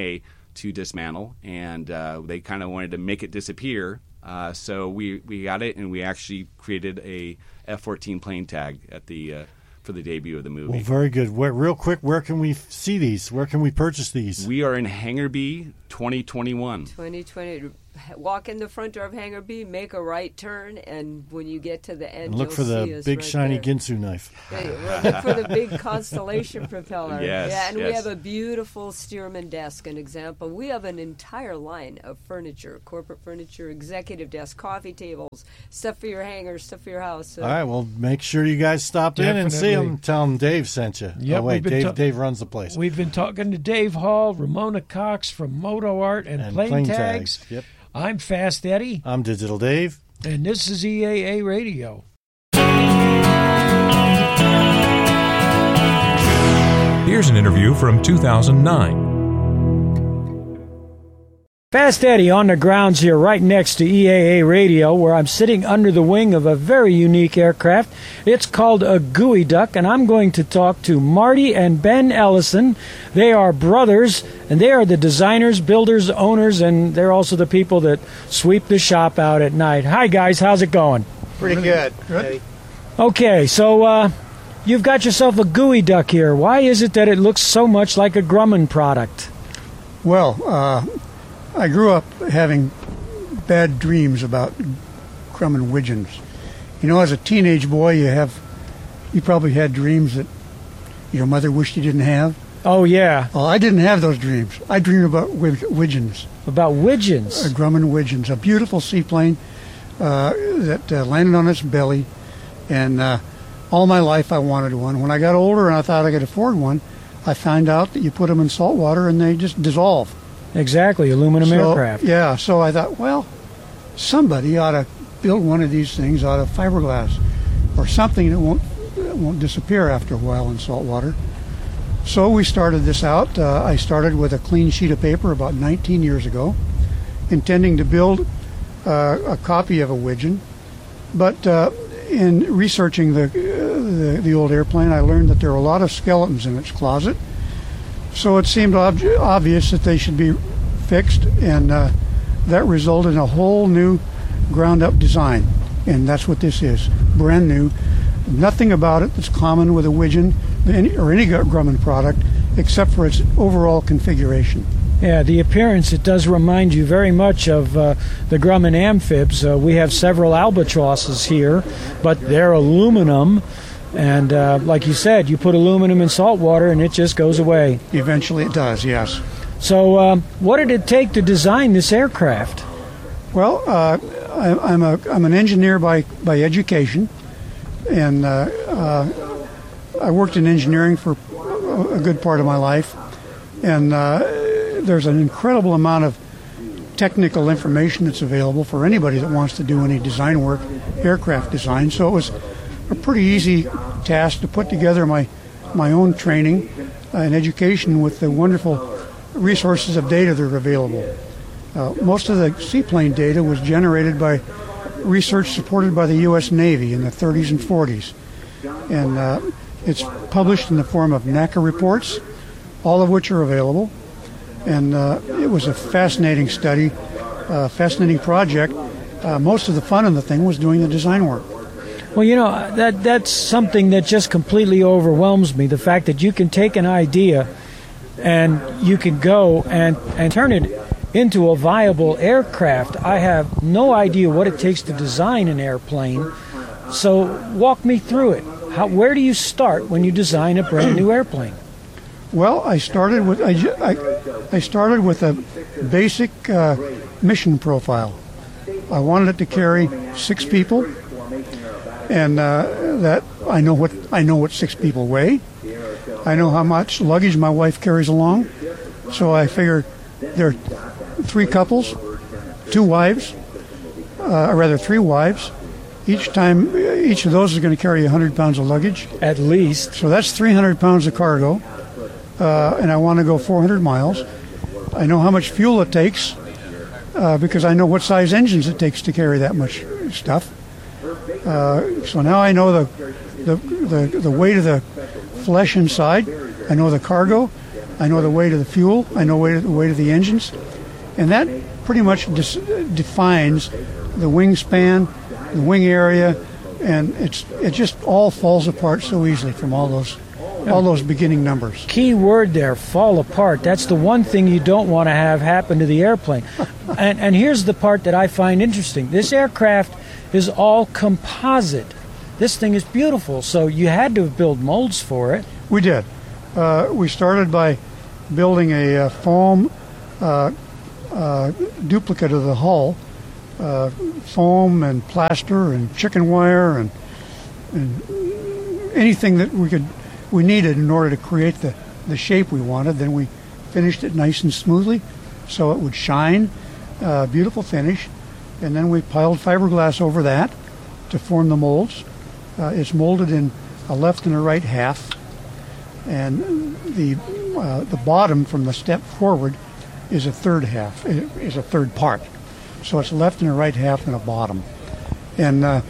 to dismantle, and they kind of wanted to make it disappear. So we got it, and we actually created a F-14 plane tag at the for the debut of the movie. Well, very good. Real quick, where can we see these? Where can we purchase these? We are in Hangar B 2021. 2020. Walk in the front door of Hangar B, make a right turn, and when you get to the end, and look for the big shiny Ginsu knife. Look for the big Constellation propeller. Yes, yeah, and we have a beautiful Stearman desk, an example. We have an entire line of furniture, corporate furniture, executive desk, coffee tables, stuff for your hangars, stuff for your house. All right, well, make sure you guys stop in and see them. Tell them Dave sent you. Yep, oh, wait, Dave runs the place. We've been talking to Dave Hall, Ramona Cox from Moto Art and Plane Tags. Yep. I'm Fast Eddie. I'm Digital Dave. And this is EAA Radio. Here's an interview from 2009. Fast Eddie on the grounds here right next to EAA Radio, where I'm sitting under the wing of a very unique aircraft. It's called a Geoduck, and I'm going to talk to Marty and Ben Ellison. They are brothers, and they are the designers, builders, owners, and they're also the people that sweep the shop out at night. Hi, guys. How's it going? Pretty good. Good. Okay, so you've got yourself a Geoduck here. Why is it that it looks so much like a Grumman product? Well, I grew up having bad dreams about Grumman widgeons. You know, as a teenage boy, you probably had dreams that your mother wished you didn't have. Oh, yeah. Well, I didn't have those dreams. I dreamed about widgeons. About widgeons? Grumman widgeons, a beautiful seaplane that landed on its belly. And all my life I wanted one. When I got older and I thought I could afford one, I found out that you put them in salt water and they just dissolve. Exactly, aluminum aircraft. Yeah, so I thought, well, somebody ought to build one of these things out of fiberglass or something that won't disappear after a while in salt water. So we started this out. I started with a clean sheet of paper about 19 years ago, intending to build a copy of a widgeon. But in researching the old airplane, I learned that there are a lot of skeletons in its closet. So it seemed obvious that they should be fixed, and that resulted in a whole new ground-up design. And that's what this is, brand new. Nothing about it that's common with a widgeon or any Grumman product, except for its overall configuration. Yeah, the appearance, it does remind you very much of the Grumman amphibs. We have several albatrosses here, but they're aluminum. And like you said, you put aluminum in salt water and it just goes away. Eventually it does, yes. So what did it take to design this aircraft? Well, I'm an engineer by education, and I worked in engineering for a good part of my life. And there's an incredible amount of technical information that's available for anybody that wants to do any design work, aircraft design. So it was a pretty easy task to put together my own training and education with the wonderful resources of data that are available. Most of the seaplane data was generated by research supported by the U.S. Navy in the 30s and 40s. And it's published in the form of NACA reports, all of which are available. And it was a fascinating study, fascinating project. Most of the fun of the thing was doing the design work. Well, you know, that's something that just completely overwhelms me, the fact that you can take an idea and you can go and turn it into a viable aircraft. I have no idea what it takes to design an airplane, so walk me through it. Where do you start when you design a brand new airplane? Well, I started with a basic mission profile. I wanted it to carry 6 people. And that I know what 6 people weigh. I know how much luggage my wife carries along. So I figure there are 3 couples, 2 wives, or rather 3 wives. Each of those is going to carry 100 pounds of luggage. At least. So that's 300 pounds of cargo. And I want to go 400 miles. I know how much fuel it takes because I know what size engines it takes to carry that much stuff. So now I know the weight of the flesh inside. I know the cargo. I know the weight of the fuel. I know the weight of the engines. And that pretty much defines the wingspan, the wing area, and it just all falls apart so easily from all those beginning numbers. Key word there, fall apart. That's the one thing you don't want to have happen to the airplane. And here's the part that I find interesting. This aircraft is all composite. This thing is beautiful, so you had to build molds for it. We did. We started by building a foam duplicate of the hull, foam and plaster and chicken wire and anything that we needed in order to create the shape we wanted. Then we finished it nice and smoothly so it would shine, beautiful finish, and then we piled fiberglass over that to form the molds. It's molded in a left and a right half, and the bottom from the step forward is a third half, is a third part. So it's a left and a right half and a bottom. And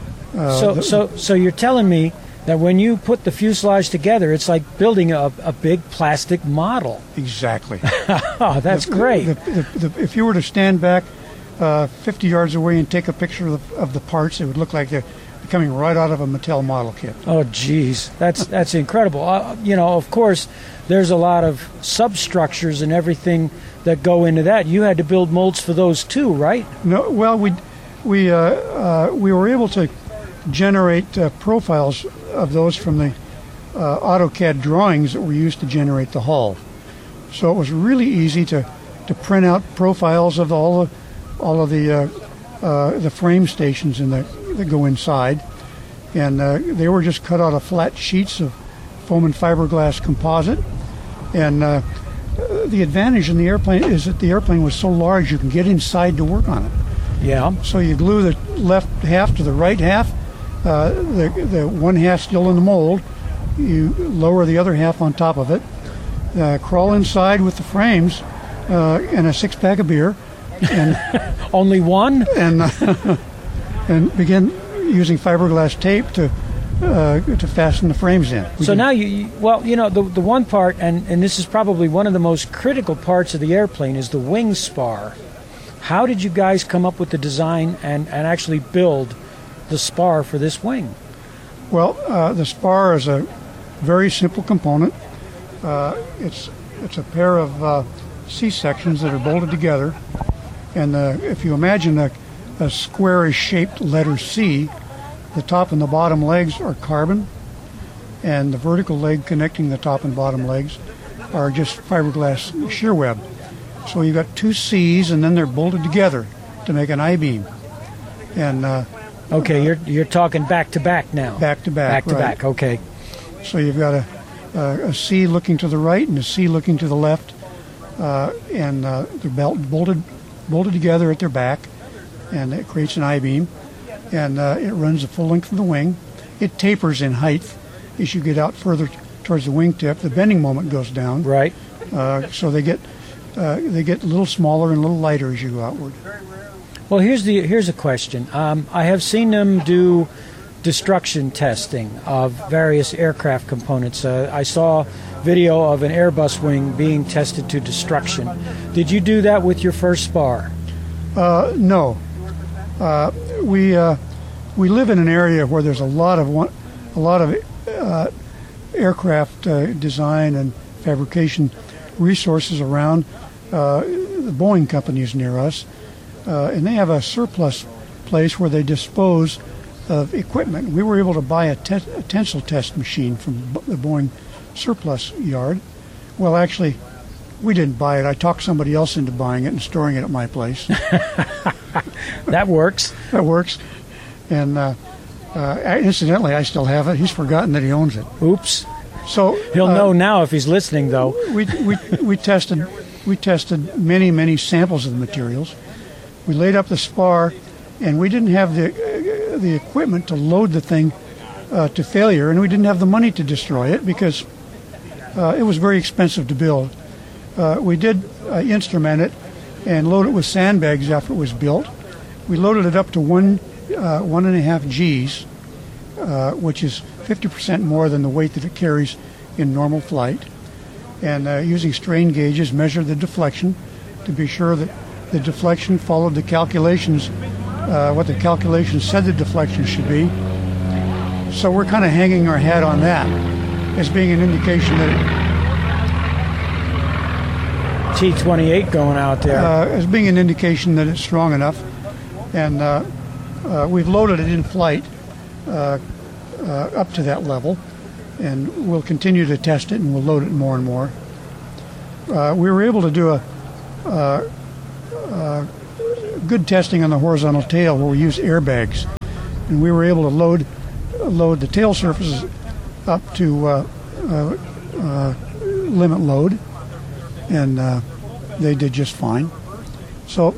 so you're telling me that when you put the fuselage together, it's like building a big plastic model. Exactly. Oh, that's great. If you were to stand back 50 yards away and take a picture of the parts, it would look like they're coming right out of a Mattel model kit. Oh, geez, that's incredible. Of course, there's a lot of substructures and everything that go into that. You had to build molds for those too, right? No, well, we were able to generate profiles of those from the AutoCAD drawings that were used to generate the hull. So it was really easy to print out profiles of all of the frame stations that go inside, and they were just cut out of flat sheets of foam and fiberglass composite. And the advantage in the airplane is that the airplane was so large you can get inside to work on it. Yeah. So you glue the left half to the right half, the one half still in the mold. You lower the other half on top of it, crawl inside with the frames and a six-pack of beer, and only one, and begin using fiberglass tape to fasten the frames in. So now the one part, and this is probably one of the most critical parts of the airplane, is the wing spar. How did you guys come up with the design and actually build the spar for this wing? Well, the spar is a very simple component. It's a pair of C-sections that are bolted together, and if you imagine a squarish-shaped letter C, the top and the bottom legs are carbon, and the vertical leg connecting the top and bottom legs are just fiberglass shear web. So you've got two C's, and then they're bolted together to make an I-beam. And okay, you're talking back to back now. Back to back. Back to back. Okay. So you've got a C looking to the right and a C looking to the left, and they're bolted together at their back, and it creates an I-beam. And it runs the full length of the wing. It tapers in height as you get out further towards the wingtip. The bending moment goes down. Right. So they get a little smaller and a little lighter as you go outward. Well, here's a question. I have seen them do destruction testing of various aircraft components. I saw video of an Airbus wing being tested to destruction. Did you do that with your first spar? No. We live in an area where there's a lot of aircraft design and fabrication resources around. The Boeing company is near us, and they have a surplus place where they dispose of equipment. We were able to buy a tensile test machine from the Boeing surplus yard. Well, actually, we didn't buy it. I talked somebody else into buying it and storing it at my place. That works. That works. And incidentally, I still have it. He's forgotten that he owns it. Oops. So he'll know now if he's listening, though. We tested many samples of the materials. We laid up the spar, and we didn't have the equipment to load the thing to failure, and we didn't have the money to destroy it because it was very expensive to build. We did instrument it and load it with sandbags after it was built. We loaded it up to 1.5 Gs, which is 50% more than the weight that it carries in normal flight. and using strain gauges measure the deflection to be sure that the deflection followed the calculations, what the calculations said the deflection should be. So we're kind of hanging our hat on that as being an indication that T-28 going out there. As being an indication that it's strong enough. And we've loaded it in flight up to that level. And we'll continue to test it, and we'll load it more and more. We were able to do a good testing on the horizontal tail where we use airbags. And we were able to load the tail surfaces up to limit load. And they did just fine. So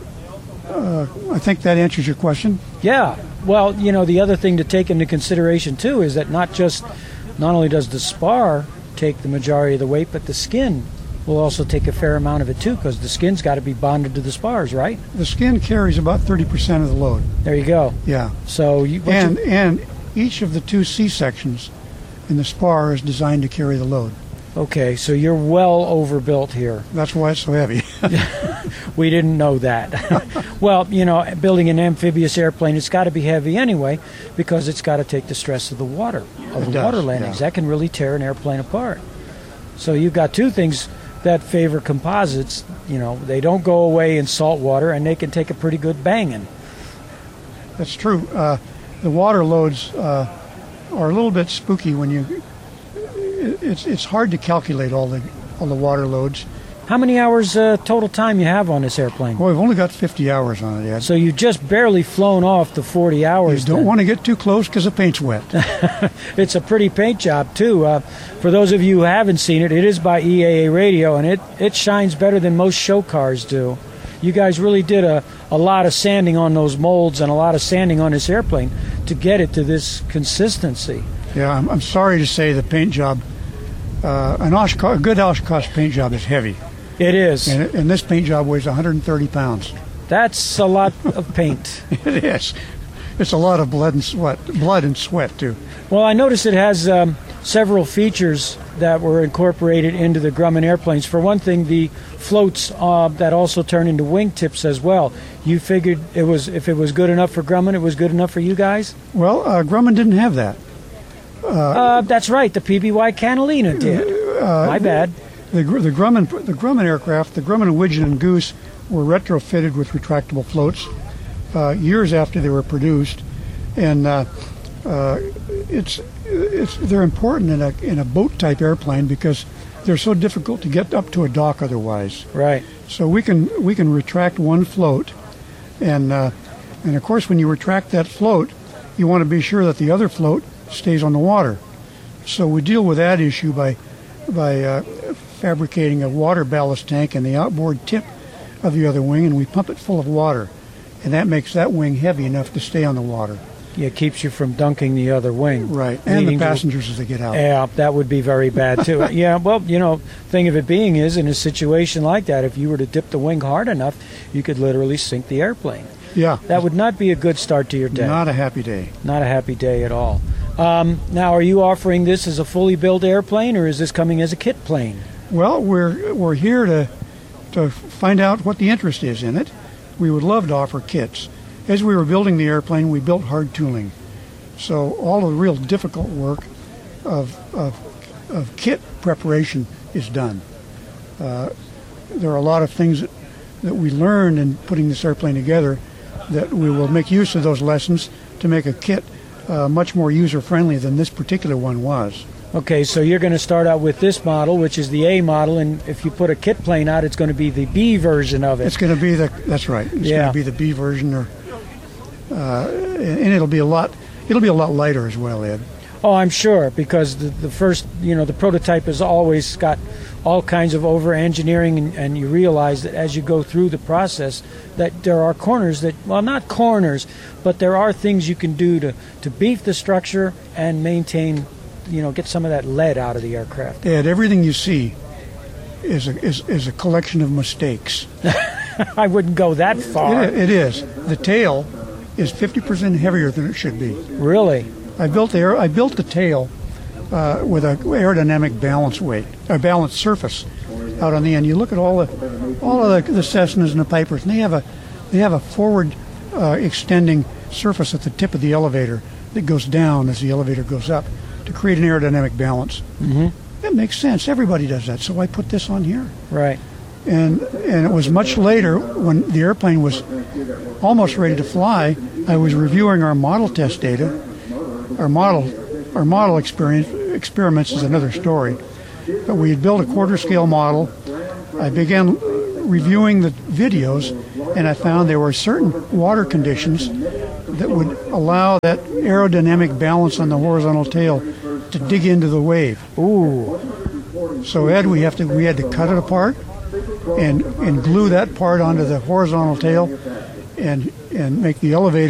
I think that answers your question. Yeah. Well, the other thing to take into consideration, too, is that not only does the spar take the majority of the weight, but the skin will also take a fair amount of it, too, because the skin's got to be bonded to the spars, right? The skin carries about 30% of the load. There you go. Yeah. So and each of the two C-sections in the spar is designed to carry the load. Okay, so you're well overbuilt here. That's why it's so heavy. We didn't know that. Well, building an amphibious airplane, it's got to be heavy anyway because it's got to take the stress of the water, water landings. Yeah. That can really tear an airplane apart. So you've got two things that favor composites. They don't go away in salt water, and they can take a pretty good banging. That's true. The water loads are a little bit spooky when you... It's hard to calculate all the water loads. How many hours total time you have on this airplane? Well, we've only got 50 hours on it, Ed. So you've just barely flown off the 40 hours. You don't want to get too close because the paint's wet. It's a pretty paint job, too. For those of you who haven't seen it, it is by EAA Radio, and it shines better than most show cars do. You guys really did a lot of sanding on those molds and a lot of sanding on this airplane to get it to this consistency. Yeah, I'm sorry to say the paint job, a good Oshkosh paint job is heavy. It is. And this paint job weighs 130 pounds. That's a lot of paint. It is. It's a lot of blood and sweat, too. Well, I noticed it has several features that were incorporated into the Grumman airplanes. For one thing, the floats that also turn into wingtips as well. You figured if it was good enough for Grumman, it was good enough for you guys? Well, Grumman didn't have that. That's right. The PBY Catalina did. My bad. The Grumman aircraft, the Grumman Widgeon and Goose, were retrofitted with retractable floats years after they were produced, and they're important in a boat type airplane because they're so difficult to get up to a dock otherwise. Right. So we can retract one float, and of course when you retract that float, you want to be sure that the other float stays on the water. So we deal with that issue by fabricating a water ballast tank in the outboard tip of the other wing, and we pump it full of water, and that makes that wing heavy enough to stay on the water. Yeah, it keeps you from dunking the other wing. Right, and the passengers as they get out. Yeah, that would be very bad, too. Yeah, well, thing of it being is, in a situation like that, if you were to dip the wing hard enough, you could literally sink the airplane. Yeah. That would not be a good start to your day. Not a happy day. Not a happy day at all. Now, are you offering this as a fully built airplane, or is this coming as a kit plane? Well, we're here to find out what the interest is in it. We would love to offer kits. As we were building the airplane, we built hard tooling. So all of the real difficult work of kit preparation is done. There are a lot of things that we learned in putting this airplane together that we will make use of those lessons to make a kit much more user-friendly than this particular one was. Okay, so you're going to start out with this model, which is the A model, and if you put a kit plane out, it's going to be the B version of it. It's going to be that's right. It's going to be the B version, and it'll be a lot lighter as well, Ed. Oh, I'm sure, because the first, the prototype has always got all kinds of over-engineering, and you realize that as you go through the process that there are corners that, well, not corners, but there are things you can do to beef the structure and maintain, get some of that lead out of the aircraft. Ed, everything you see is a collection of mistakes. I wouldn't go that far. It is. The tail is 50% heavier than it should be. Really? I built the tail with a aerodynamic balance surface out on the end. You look at all of the Cessnas and the Pipers, and they have a forward extending surface at the tip of the elevator that goes down as the elevator goes up to create an aerodynamic balance. Mm-hmm. It makes sense. Everybody does that. So I put this on here. Right. And it was much later, when the airplane was almost ready to fly, I was reviewing our model test data. Our model experiments is another story. But we had built a quarter-scale model. I began reviewing the videos, and I found there were certain water conditions that would allow that aerodynamic balance on the horizontal tail to dig into the wave. Ooh. So Ed, we had to cut it apart and glue that part onto the horizontal tail and make the elevator